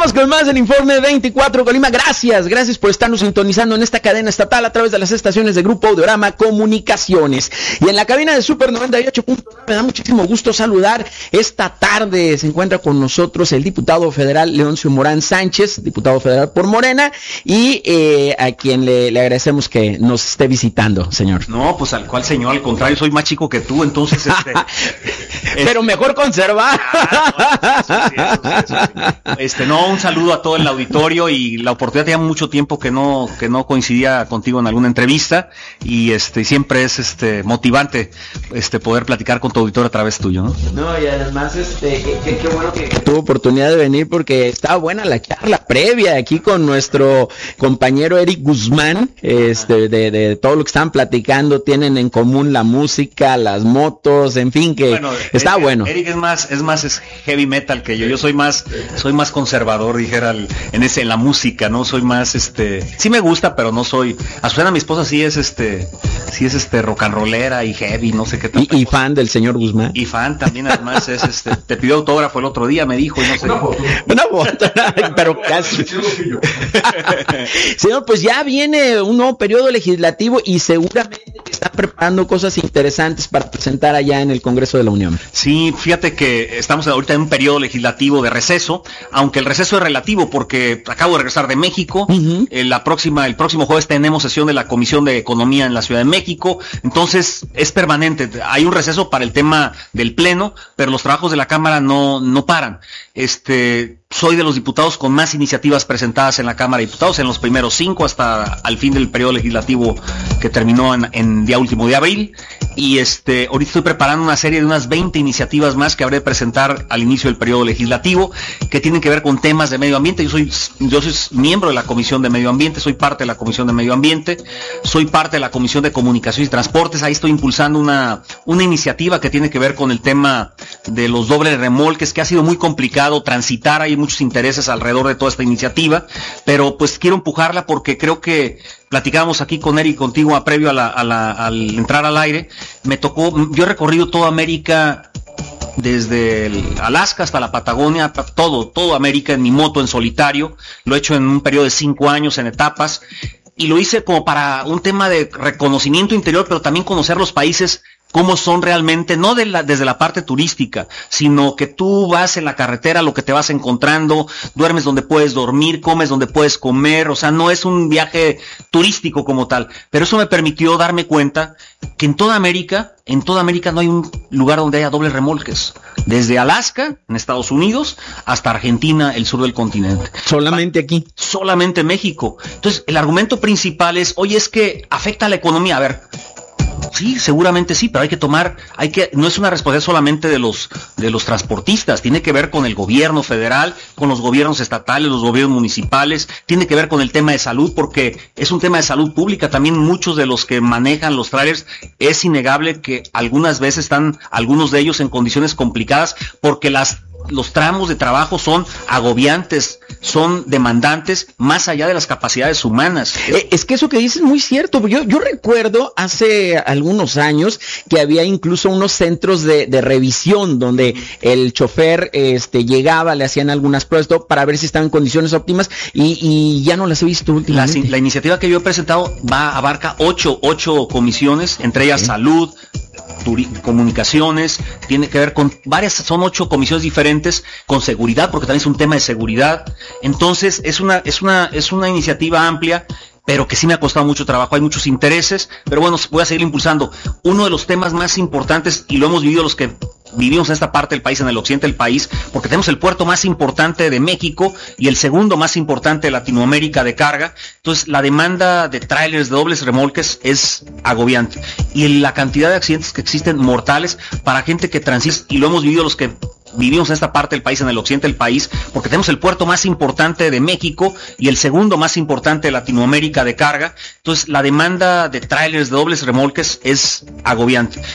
Continuamos con más del Informe 24 Colima. Gracias por estarnos sintonizando en esta cadena estatal a través de las estaciones de Grupo Audiorama Comunicaciones. Y en la cabina de Super 98.9 me da muchísimo gusto saludar esta tarde. Se encuentra con nosotros el diputado federal Leoncio Morán Sánchez, diputado federal por Morena, y a quien le agradecemos que nos esté visitando, señor. No, pues al contrario, soy más chico que tú, entonces pero mejor conservar. No, un saludo a todo el auditorio y la oportunidad, tenía mucho tiempo que no coincidía contigo en alguna entrevista y siempre es motivante poder platicar con tu auditorio a través tuyo, ¿no? No, y además qué bueno que tuvo oportunidad de venir porque estaba buena la charla previa aquí con nuestro compañero Eric Guzmán, de todo lo que estaban platicando, tienen en común la música, las motos, en fin, que está bueno. Eric es más heavy metal que yo soy más conservador, dijera, en la música, ¿no? Soy más, sí me gusta, pero no soy, a mi esposa sí es rock and rollera y heavy, no sé qué tal. Y fan del señor Guzmán. Y fan también, además, te pidió autógrafo el otro día, me dijo, y no sé. Una foto, pero casi. Señor, pues ya viene un nuevo periodo legislativo y seguramente está preparando cosas interesantes para presentar allá en el Congreso de la Unión. Sí, fíjate que estamos ahorita en un periodo legislativo de receso, aunque el receso es relativo porque acabo de regresar de México. Uh-huh. El próximo jueves tenemos sesión de la Comisión de Economía en la Ciudad de México, entonces es permanente. Hay un receso para el tema del Pleno, pero los trabajos de la Cámara no paran. Soy de los diputados con más iniciativas presentadas en la Cámara de Diputados, en los primeros 5 hasta al fin del periodo legislativo que terminó en día último de abril, y ahorita estoy preparando una serie de unas 20 iniciativas más que habré de presentar al inicio del periodo legislativo, que tienen que ver con temas de medio ambiente. Yo soy miembro de la Comisión de Medio Ambiente, soy parte de la Comisión de Medio Ambiente, soy parte de la Comisión de Comunicaciones y Transportes. Ahí estoy impulsando una iniciativa que tiene que ver con el tema de los dobles remolques, que ha sido muy complicado transitar. Hay muchos intereses alrededor de toda esta iniciativa, pero pues quiero empujarla porque creo que platicábamos aquí con Eric, contigo previo al entrar al aire. Yo he recorrido toda América, desde el Alaska hasta la Patagonia, todo América en mi moto en solitario. Lo he hecho en un periodo de 5 años en etapas, y lo hice como para un tema de reconocimiento interior, pero también conocer los países cómo son realmente, no desde la parte turística, sino que tú vas en la carretera, lo que te vas encontrando, duermes donde puedes dormir, comes donde puedes comer, o sea, no es un viaje turístico como tal, pero eso me permitió darme cuenta que en toda América no hay un lugar donde haya dobles remolques, desde Alaska, en Estados Unidos, hasta Argentina, el sur del continente. Solamente aquí. Solamente México. Entonces, el argumento principal es, oye, es que afecta a la economía. A ver, sí, seguramente sí, pero no es una responsabilidad solamente de los transportistas, tiene que ver con el gobierno federal, con los gobiernos estatales, los gobiernos municipales, tiene que ver con el tema de salud, porque es un tema de salud pública. También muchos de los que manejan los trailers, es innegable que algunas veces están algunos de ellos en condiciones complicadas, porque los tramos de trabajo son agobiantes, son demandantes, más allá de las capacidades humanas. Es que eso que dices es muy cierto. Yo recuerdo hace algunos años que había incluso unos centros de revisión donde el chofer llegaba, le hacían algunas pruebas para ver si estaban en condiciones óptimas, y ya no las he visto últimamente. La iniciativa que yo he presentado abarca 8 comisiones, entre ellas salud, comunicaciones, tiene que ver con son 8 comisiones diferentes, con seguridad, porque también es un tema de seguridad. Entonces es una iniciativa amplia, pero que sí me ha costado mucho trabajo, hay muchos intereses, pero bueno, voy a seguir impulsando. Uno de los temas más importantes, y lo hemos vivido los que vivimos en esta parte del país, en el occidente del país, porque tenemos el puerto más importante de México y el segundo más importante de Latinoamérica de carga. Entonces la demanda de trailers, de dobles remolques, es agobiante, y la cantidad de accidentes que existen mortales para gente que transita, y lo hemos vivido los que vivimos en esta parte del país, en el occidente del país, porque tenemos el puerto más importante de México y el segundo más importante de Latinoamérica de carga. Entonces la demanda de trailers, de dobles remolques, es agobiante,